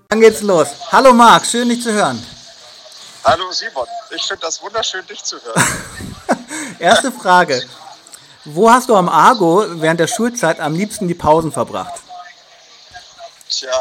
Dann geht's los. Hallo Marc, schön dich zu hören. Hallo Simon, ich finde das wunderschön, dich zu hören. Erste Frage. Wo hast du am Argo während der Schulzeit am liebsten die Pausen verbracht? Tja,